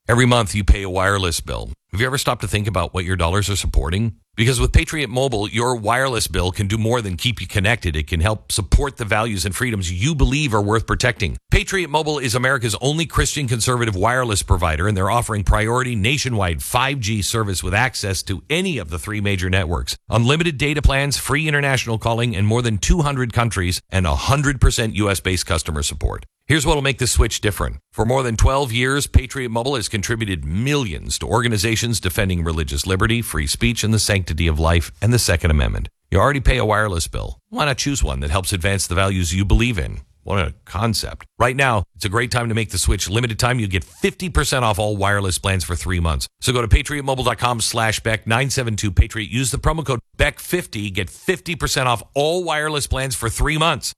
Every month you pay a wireless bill. Have you ever stopped to think about what your dollars are supporting? Because with Patriot Mobile, your wireless bill can do more than keep you connected. It can help support the values and freedoms you believe are worth protecting. Patriot Mobile is America's only Christian conservative wireless provider, and they're offering priority nationwide 5G service with access to any of the 3 major networks. Unlimited data plans, free international calling in more than 200 countries, and 100% U.S.-based customer support. Here's what will make this switch different. For more than 12 years, Patriot Mobile has contributed millions to organizations defending religious liberty, free speech, and the sanctity of life, and the Second Amendment. You already pay a wireless bill. Why not choose one that helps advance the values you believe in? What a concept. Right now, it's a great time to make the switch. Limited time, you get 50% off all wireless plans for 3 months. So go to patriotmobile.com/Beck972-Patriot. Use the promo code BECK50. Get 50% off all wireless plans for 3 months.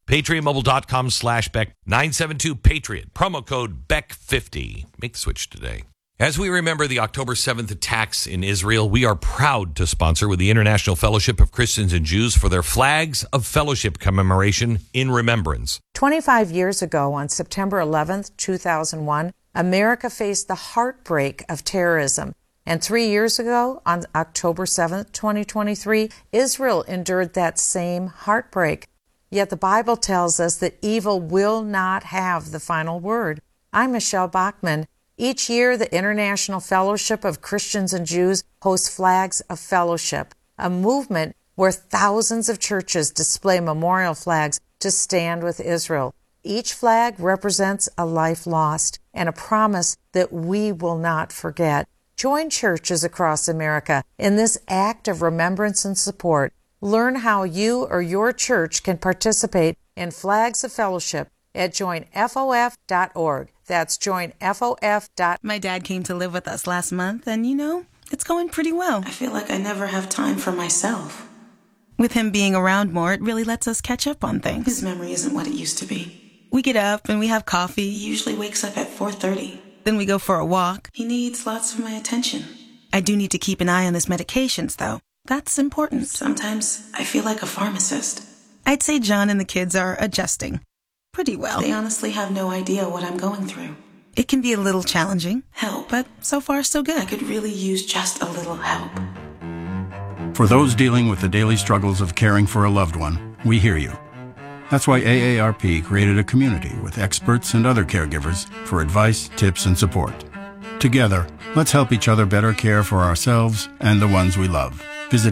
patriotmobile.com/Beck972-Patriot. Promo code BECK50. Make the switch today. As we remember the October 7th attacks in Israel, we are proud to sponsor with the International Fellowship of Christians and Jews for their Flags of Fellowship commemoration in remembrance. 25 years ago, on September 11th, 2001, America faced the heartbreak of terrorism. And 3 years ago, on October 7th, 2023, Israel endured that same heartbreak. Yet the Bible tells us that evil will not have the final word. I'm Michelle Bachman. Each year, the International Fellowship of Christians and Jews hosts Flags of Fellowship, a movement where thousands of churches display memorial flags to stand with Israel. Each flag represents a life lost and a promise that we will not forget. Join churches across America in this act of remembrance and support. Learn how you or your church can participate in Flags of Fellowship at joinfof.org. That's joinfof.org. My dad came to live with us last month, and it's going pretty well. I feel like I never have time for myself. With him being around more, it really lets us catch up on things. His memory isn't what it used to be. We get up and we have coffee. He usually wakes up at 4:30. Then we go for a walk. He needs lots of my attention. I do need to keep an eye on his medications, though. That's important. Sometimes I feel like a pharmacist. I'd say John and the kids are adjusting pretty well. They honestly have no idea what I'm going through. It can be a little challenging. Help. But so far, so good. I could really use just a little help. For those dealing with the daily struggles of caring for a loved one, we hear you. That's why AARP created a community with experts and other caregivers for advice, tips, and support. Together, let's help each other better care for ourselves and the ones we love. Visit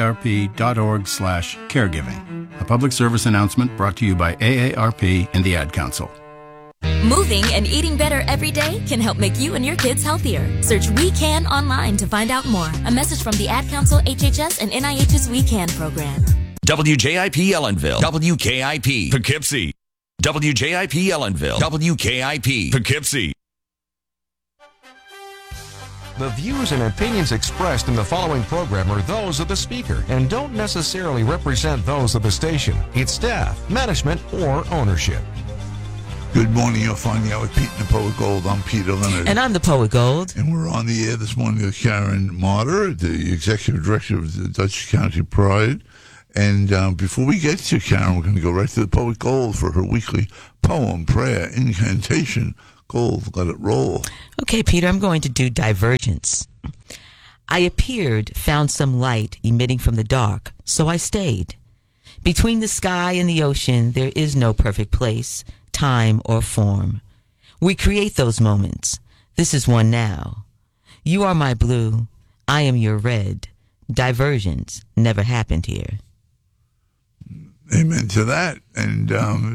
aarp.org/caregiving. A public service announcement brought to you by AARP and the Ad Council. Moving and eating better every day can help make you and your kids healthier. Search We Can online to find out more. A message from the Ad Council, HHS, and NIH's We Can program. WJIP Ellenville, WKIP Poughkeepsie, WJIP Ellenville, WKIP Poughkeepsie. The views and opinions expressed in the following program are those of the speaker and don't necessarily represent those of the station, its staff, management, or ownership. Good morning. You're finding out with Pete and the Poet Gold. I'm Peter Leonard. And I'm the Poet Gold. And we're on the air this morning with Karen Marder, the Executive Director of the Dutchess County Pride. And before we get to Karen, we're going to go right to the Poet Gold for her weekly poem, prayer, incantation. Gold, let it roll. Okay, Peter, I'm going to do Divergence. I appeared, found some light emitting from the dark, so I stayed. Between the sky and the ocean, there is no perfect place, time, or form. We create those moments. This is one now. You are my blue. I am your red. Divergence never happened here. Amen to that. And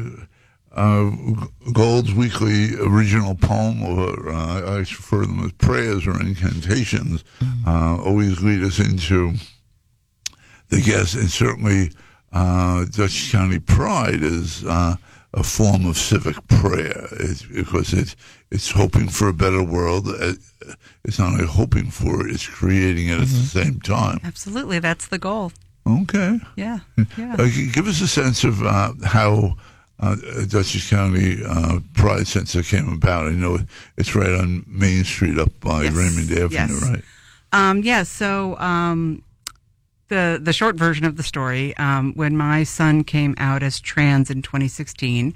Gold's weekly original poem, or I refer to them as prayers or incantations, always lead us into the guest. And certainly Dutchess County Pride is a form of civic prayer, because it's hoping for a better world. It's not only hoping for it, it's creating it at the same time. Absolutely, that's the goal. Okay. Yeah. Give us a sense of how Dutchess County Pride Center came about. I know it's right on Main Street up by Raymond Avenue, right? So the short version of the story, when my son came out as trans in 2016,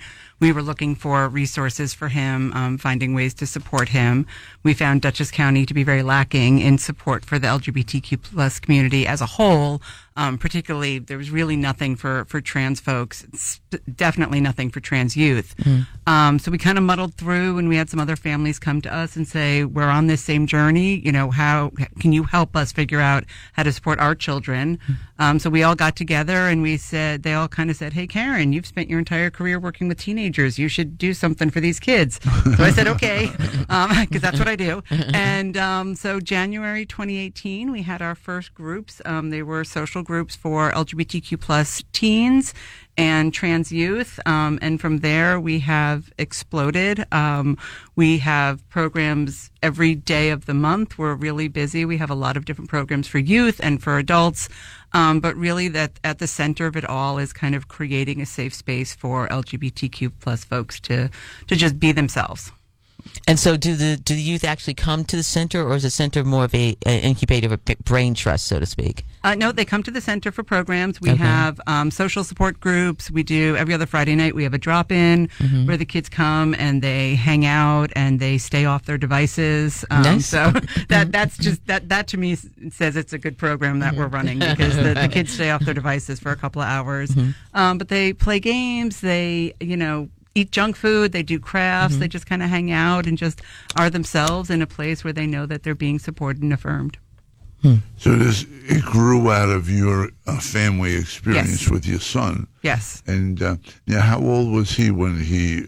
we were looking for resources for him, finding ways to support him. We found Dutchess County to be very lacking in support for the LGBTQ plus community as a whole. Particularly, there was really nothing for trans folks, definitely nothing for trans youth. So we kind of muddled through, and we had some other families come to us and say, we're on this same journey. How can you help us figure out how to support our children? So we all got together and they all kind of said, hey, Karen, you've spent your entire career working with teenagers. You should do something for these kids. So I said, okay, because that's what I do. And so January 2018, we had our first groups. They were social groups for LGBTQ plus teens and trans youth. And from there, we have exploded. We have programs every day of the month. We're really busy. We have a lot of different programs for youth and for adults. But really that at the center of it all is kind of creating a safe space for LGBTQ plus folks to just be themselves. And so do the youth actually come to the center, or is the center more of an incubator, of a brain trust, so to speak? No, they come to the center for programs. We have social support groups. We do every other Friday night. We have a drop-in where the kids come and they hang out and they stay off their devices. Nice. So that's just that to me says it's a good program that we're running, because the kids stay off their devices for a couple of hours. But they play games. They eat junk food, they do crafts, they just kind of hang out and just are themselves in a place where they know that they're being supported and affirmed. So it grew out of your family experience Yes. with your son. Yes. And how old was he when he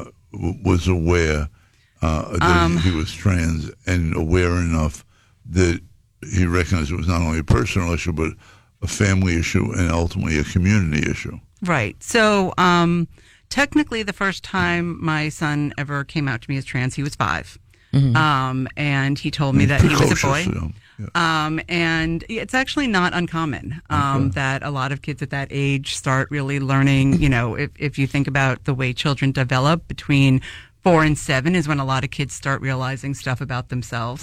was aware that he was trans, and aware enough that he recognized it was not only a personal issue, but a family issue and ultimately a community issue? Right. So technically, the first time my son ever came out to me as trans, he was 5. And he told me that he was a boy. And it's actually not uncommon that a lot of kids at that age start really learning. If you think about the way children develop, between 4 and 7 is when a lot of kids start realizing stuff about themselves.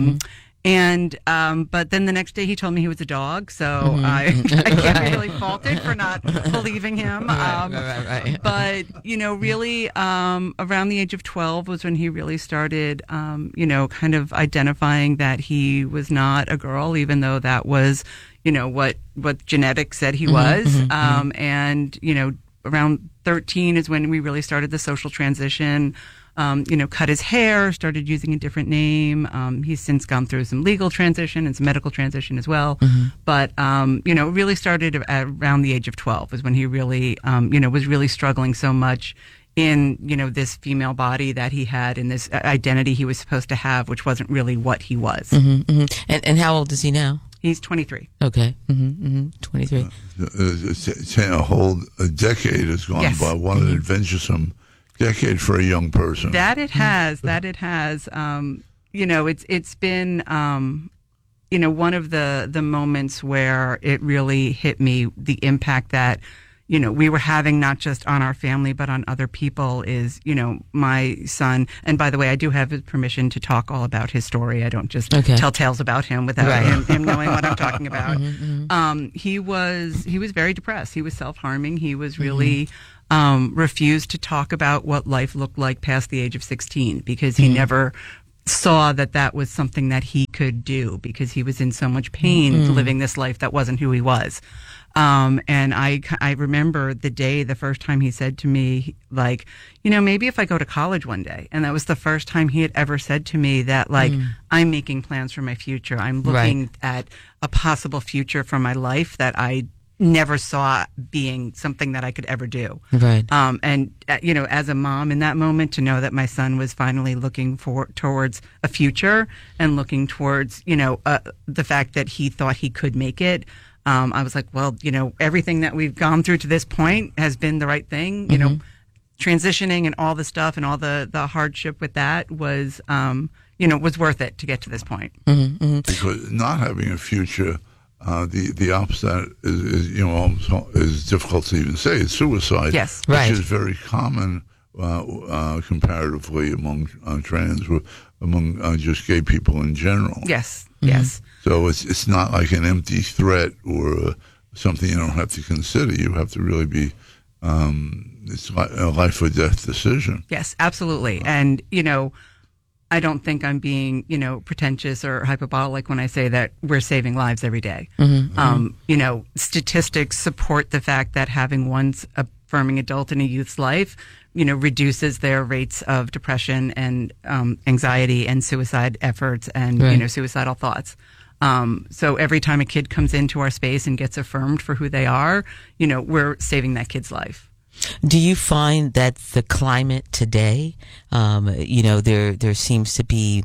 But then the next day he told me he was a dog, so I can't really fault it for not believing him. Right. But, really around the age of 12 was when he really started, kind of identifying that he was not a girl, even though that was, what genetics said he was. And, around 13 is when we really started the social transition. Cut his hair, started using a different name. He's since gone through some legal transition and some medical transition as well. But, really started around the age of 12 was when he really, was really struggling so much in, this female body that he had and this identity he was supposed to have, which wasn't really what he was. And how old is he now? He's 23. Okay. 23. A whole decade has gone by. What an adventuresome decade for a young person. That it has. It's been, one of the moments where it really hit me, the impact that, we were having not just on our family, but on other people is, my son, and by the way, I do have his permission to talk all about his story. I don't just tell tales about him without him knowing what I'm talking about. He was very depressed. He was self-harming. He was really, refused to talk about what life looked like past the age of 16 because he never saw that was something that he could do because he was in so much pain living this life that wasn't who he was. And I remember the first time he said to me, like, maybe if I go to college one day. And that was the first time he had ever said to me that, like, I'm making plans for my future. I'm looking at a possible future for my life that I never saw being something that I could ever do. Right. And as a mom in that moment, to know that my son was finally looking towards a future and looking towards, the fact that he thought he could make it. I was like, well, everything that we've gone through to this point has been the right thing. Transitioning and all the stuff and all the hardship with that was, was worth it to get to this point. Because not having a future, the opposite is difficult to even say. It's suicide. Yes, which is very common comparatively among trans, among just gay people in general. Yes. Yes. So it's not like an empty threat or something you don't have to consider. You have to really be it's a life or death decision. Yes, absolutely. And, I don't think I'm being, pretentious or hyperbolic when I say that we're saving lives every day. Statistics support the fact that having one's affirming adult in a youth's life, reduces their rates of depression and anxiety and suicide efforts and, suicidal thoughts. So every time a kid comes into our space and gets affirmed for who they are, we're saving that kid's life. Do you find that the climate today, there seems to be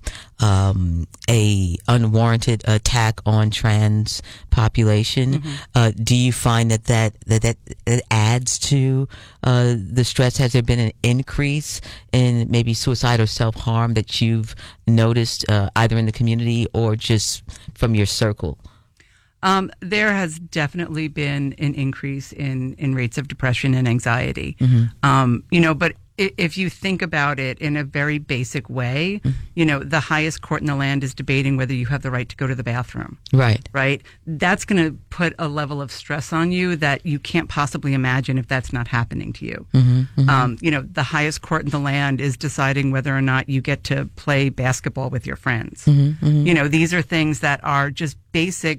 a unwarranted attack on trans population? Do you find that adds to the stress? Has there been an increase in maybe suicide or self-harm that you've noticed either in the community or just from your circle? There has definitely been an increase in rates of depression and anxiety. But if you think about it in a very basic way, the highest court in the land is debating whether you have the right to go to the bathroom. Right. That's going to put a level of stress on you that you can't possibly imagine if that's not happening to you. The highest court in the land is deciding whether or not you get to play basketball with your friends. These are things that are just basic,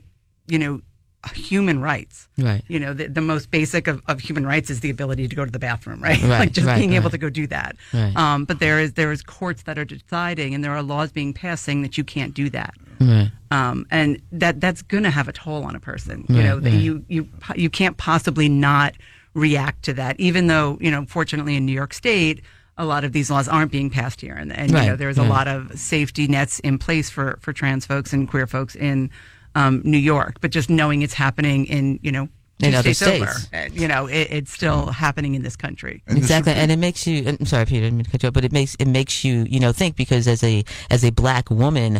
human rights. The most basic of human rights is the ability to go to the bathroom, like just being able to go do that. But there is courts that are deciding, and there are laws being passed saying that you can't do that. And that's going to have a toll on a person. You can't possibly not react to that, even though, fortunately in New York State, a lot of these laws aren't being passed here. And there's a lot of safety nets in place for trans folks and queer folks in New York, but just knowing it's happening in other states, it's still happening in this country. Exactly, and it makes you. I'm sorry, Peter, I didn't mean to cut you off, but it makes you think, because as a black woman,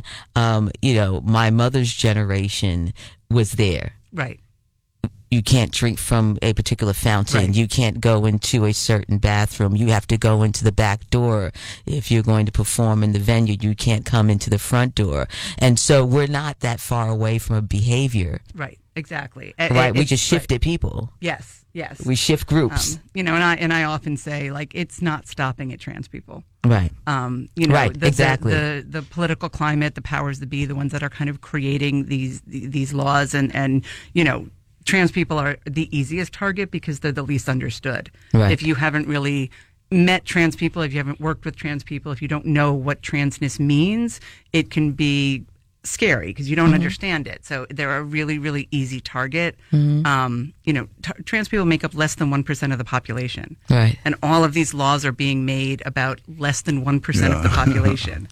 my mother's generation was there. Right. You can't drink from a particular fountain. You can't go into a certain bathroom. You have to go into the back door. If you're going to perform in the venue, you can't come into the front door. And so we're not that far away from a behavior. Right, exactly. We just shifted people. Yes. We shift groups. And I often say, it's not stopping at trans people. Right. Exactly. The political climate, the powers that be, the ones that are kind of creating these laws and trans people are the easiest target because they're the least understood. If you haven't really met trans people, if you haven't worked with trans people, if you don't know what transness means, it can be scary because you don't understand it. So they're a really, really easy target. Trans people make up less than 1% of the population. And all of these laws are being made about less than 1% of the population.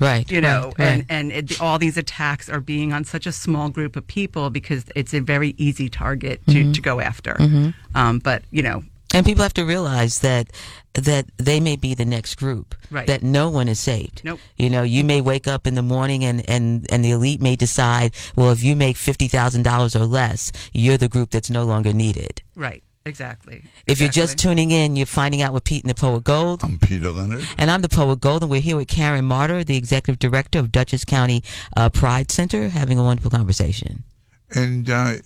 And all these attacks are being on such a small group of people because it's a very easy target to go after. And people have to realize that they may be the next group, that no one is saved. You may wake up in the morning and the elite may decide, well, if you make $50,000 or less, you're the group that's no longer needed. Exactly. If you're just tuning in, you're finding out with Pete and the Poet Gold. I'm Peter Leonard. And I'm the Poet Gold, and we're here with Karen Martyr, the Executive Director of Dutchess County Pride Center, having a wonderful conversation. And,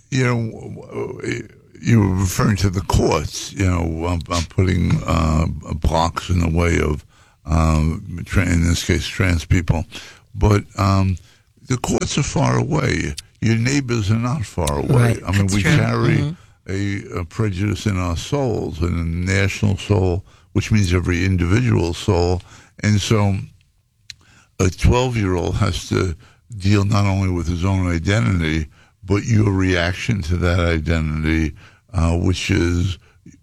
you were referring to the courts, I'm putting blocks in the way of, in this case, trans people. But the courts are far away. Your neighbors are not far away. We carry a prejudice in our souls, and a national soul, which means every individual soul. And so a 12-year-old has to deal not only with his own identity, but your reaction to that identity, which is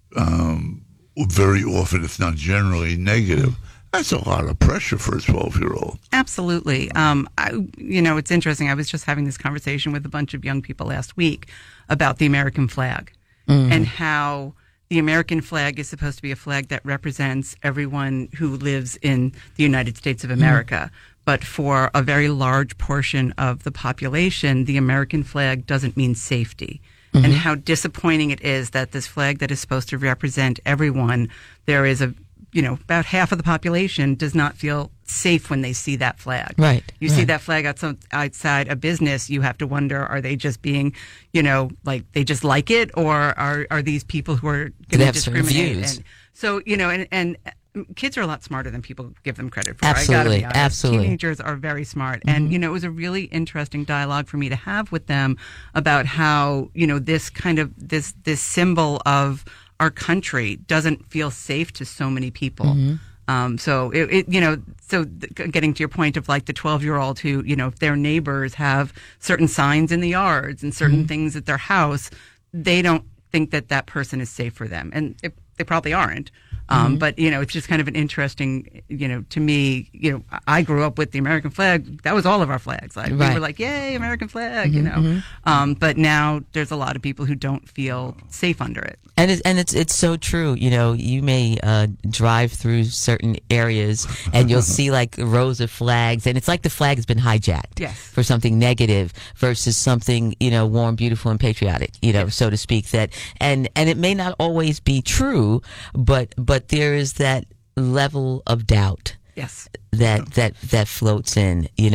very often, if not generally, negative. That's a lot of pressure for a 12-year-old. Absolutely. It's interesting. I was just having this conversation with a bunch of young people last week about the American flag and how the American flag is supposed to be a flag that represents everyone who lives in the United States of America. But for a very large portion of the population, the American flag doesn't mean safety. Mm-hmm. And how disappointing it is that this flag that is supposed to represent everyone, there is a about half of the population does not feel safe when they see that flag. Right. You see that flag outside a business, you have to wonder, are they just being, like they just like it, or are these people who are going to discriminate? And so, and kids are a lot smarter than people give them credit for. Absolutely. I gotta be honest. Absolutely. Teenagers are very smart. And, it was a really interesting dialogue for me to have with them about how, this kind of, this symbol of our country doesn't feel safe to so many people. So getting to your point of like the 12-year-old who, if their neighbors have certain signs in the yards and certain things at their house, they don't think that person is safe for them. And they probably aren't. But, it's just kind of an interesting, to me, I grew up with the American flag. That was all of our flags. Like, we were like, yay, American flag, But now there's a lot of people who don't feel safe under it. And it's so true. You may drive through certain areas and you'll see like rows of flags, and it's like the flag has been hijacked for something negative versus something, warm, beautiful, and patriotic, so to speak. That and it may not always be true, but there is that level of doubt. Yes. That floats in, in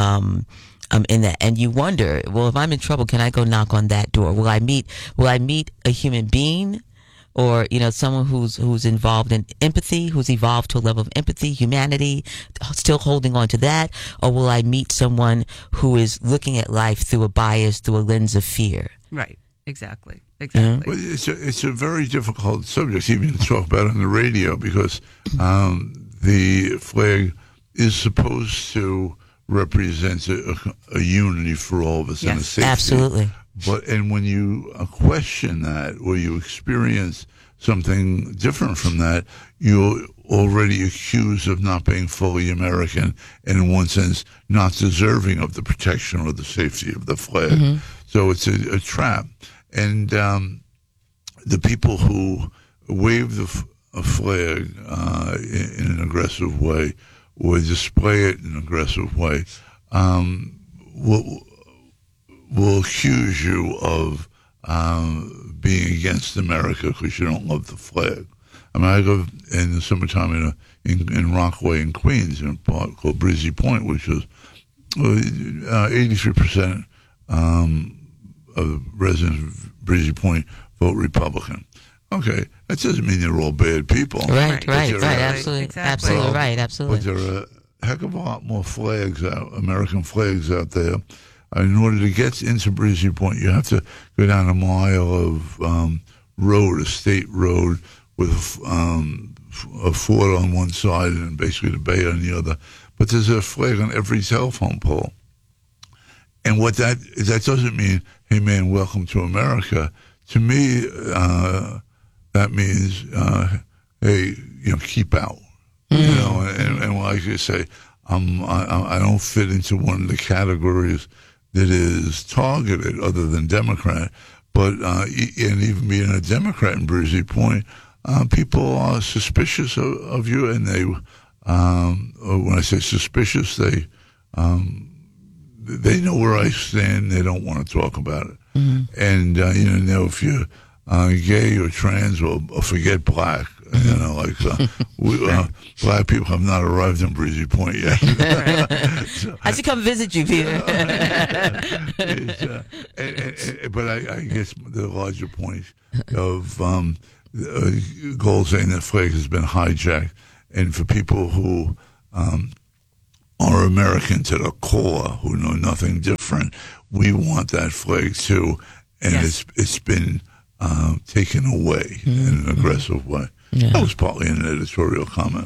that, and you wonder, well, if I'm in trouble, can I go knock on that door? Will I meet a human being, or someone who's involved in empathy, who's evolved to a level of empathy, humanity, still holding on to that, or will I meet someone who is looking at life through a bias, through a lens of fear? Right. Exactly. Well, it's a very difficult subject even to talk about on the radio, because the flag is supposed to represent a unity for all of us and a safety. Absolutely. And when you question that, or you experience something different from that, you're already accused of not being fully American, and in one sense, not deserving of the protection or the safety of the flag. So it's a trap. And the people who wave the flag in an aggressive way, or display it in an aggressive way, will accuse you of being against America because you don't love the flag. I mean, I live in the summertime in Rockaway in Queens, in a part called Breezy Point, which is 83% of residents of Breezy Point vote Republican. Okay, that doesn't mean they're all bad people. Right, absolutely, absolutely right, absolutely. But there are a heck of a lot more American flags out there. In order to get into Breezy Point, you have to go down a mile of road, a state road, with a fort on one side and basically the bay on the other. But there's a flag on every telephone pole. And what that doesn't mean, hey man, welcome to America. To me, that means, hey, keep out. And like I say, I don't fit into one of the categories that is targeted, other than Democrat. But and even being a Democrat in Breezy Point, people are suspicious of you, and they, when I say suspicious, they know where I stand. They don't want to talk about it. And if you're gay or trans, or forget black. Black people have not arrived in Breezy Point yet. I should come visit you, Peter. But I guess the larger point of Gold saying that flag has been hijacked, and for people who are American to the core, who know nothing different, we want that flag too, and it's been taken away in an aggressive way. That was partly an editorial comment.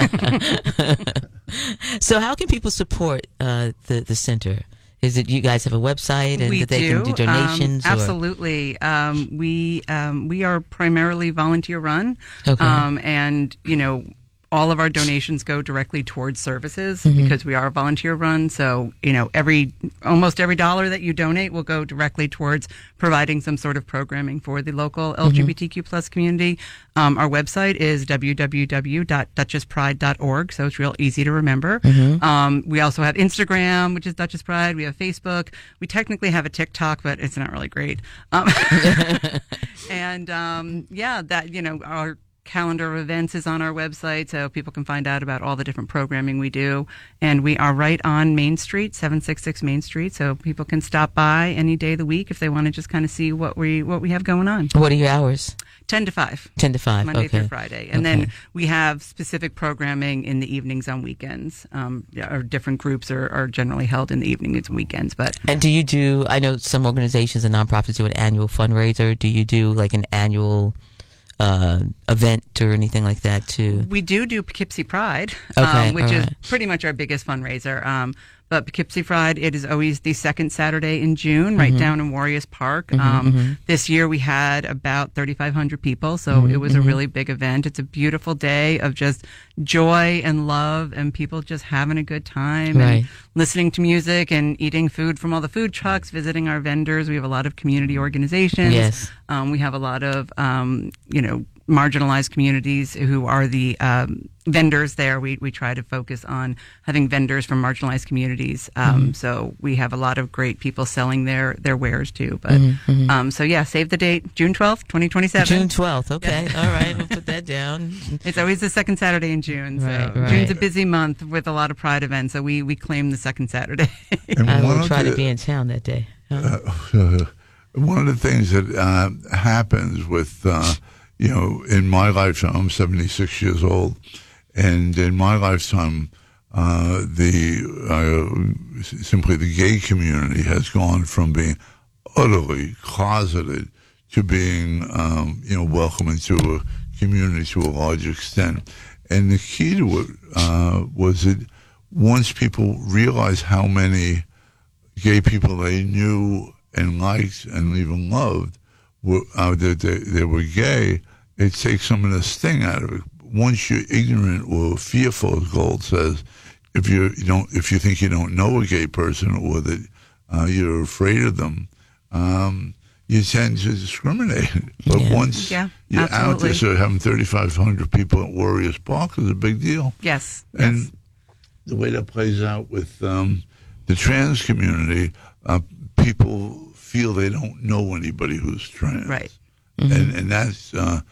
So how can people support the center? Is it you guys have a website and that they can do donations? Absolutely. We are primarily volunteer run. Okay. And all of our donations go directly towards services because we are volunteer run. So, almost every dollar that you donate will go directly towards providing some sort of programming for the local LGBTQ plus community. Our website is www.duchesspride.org. So it's real easy to remember. We also have Instagram, which is Duchess Pride. We have Facebook. We technically have a TikTok, but it's not really great. And, our calendar of events is on our website, so people can find out about all the different programming we do. And we are right on Main Street, 766 Main Street, so people can stop by any day of the week if they want to just kind of see what we have going on. What are your hours? 10 to 5. 10 to 5, Monday okay. through Friday. And then we have specific programming in the evenings on weekends. Our different groups are generally held in the evenings and weekends. And do you do, I know some organizations and nonprofits do an annual fundraiser. Do you do like an annual event or anything like that too? We do Poughkeepsie Pride, okay, which is pretty much our biggest fundraiser. But Poughkeepsie Pride, it is always the second Saturday in June, right down in Warriors Park. This year we had about 3,500 people, so it was a really big event. It's a beautiful day of just joy and love and people just having a good time and listening to music and eating food from all the food trucks, visiting our vendors. We have a lot of community organizations. Yes. We have a lot of, marginalized communities who are the vendors there. We try to focus on having vendors from marginalized communities. So we have a lot of great people selling their wares too. But save the date, June 12th, 2027. June 12th. Okay. All right. We'll put that down. It's always the second Saturday in June. So June's a busy month with a lot of Pride events. So we claim the second Saturday. I will try to be in town that day. One of the things that happens with, in my lifetime, I'm 76 years old, and in my lifetime, simply the gay community has gone from being utterly closeted to being, welcome into a community to a large extent. And the key to it was that once people realized how many gay people they knew and liked and even loved, that they were gay, it takes some of the sting out of it. Once you're ignorant or fearful, as Gold says, if you think you don't know a gay person or that you're afraid of them, you tend to discriminate. But once you're out there, so having 3,500 people at Warriors Park is a big deal. Yes. And the way that plays out with the trans community, people feel they don't know anybody who's trans. Right. And that's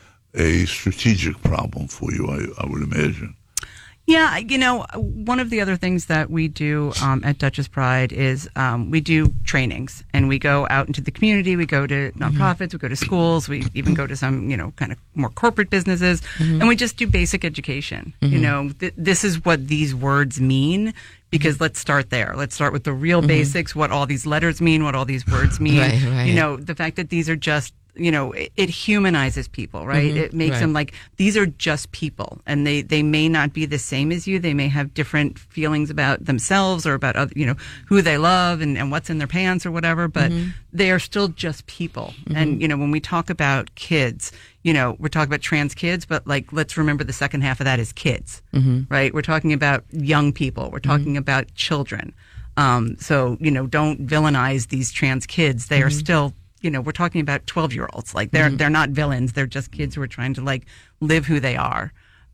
a strategic problem for you, I would imagine. Yeah, one of the other things that we do at Duchess Pride is we do trainings, and we go out into the community. We go to nonprofits, we go to schools, we even go to some, kind of more corporate businesses, and we just do basic education. This is what these words mean, because let's start there. Let's start with the real basics, what all these letters mean, what all these words mean. Right. The fact that these are just, it humanizes people, right? It makes them like, these are just people, and they may not be the same as you. They may have different feelings about themselves or about other, who they love and what's in their pants or whatever, but they are still just people. And, when we talk about kids, we're talking about trans kids, but like, let's remember the second half of that is kids, right? We're talking about young people. We're talking about children. So, don't villainize these trans kids. They are still, we're talking about 12-year-olds. Like they're not villains. They're just kids who are trying to like live who they are.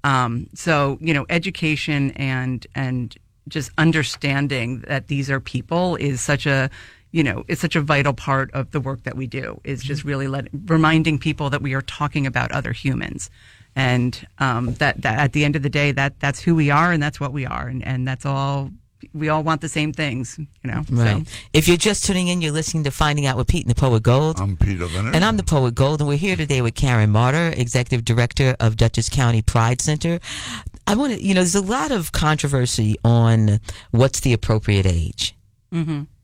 So, education and just understanding that these are people is such a, it's such a vital part of the work that we do, is just really reminding people that we are talking about other humans. And that at the end of the day, that's who we are and that's what we are. And that's all. We all want the same things, Right. So. If you're just tuning in, you're listening to Finding Out with Pete and the Poet Gold. I'm Peter Leonard. And I'm the Poet Gold, and we're here today with Karen Martyr, Executive Director of Dutchess County Pride Center. I want to, there's a lot of controversy on what's the appropriate age.